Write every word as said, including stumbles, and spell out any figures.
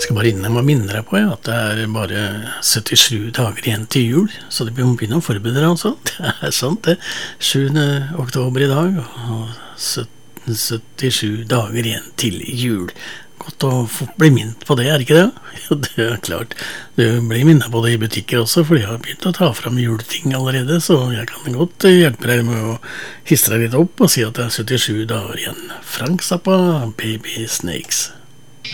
Skal bare innom og minne deg på ja, at det er bare syttisju dager igjen til jul, så det blir begynne å forberede deg altså. Det er sant det. sjuende oktober i dag, og syttisju dager igjen til jul. Godt å få bli minnet på det, er ikke det? Ja, det er klart. Du blir minnet på det i butikker også, for jeg har begynt å ta fram juleting allerede, så jeg kan godt hjelpe deg med å hisse deg litt opp og si at det er syttisju dager igjen. Frank Zappa, Baby Snakes.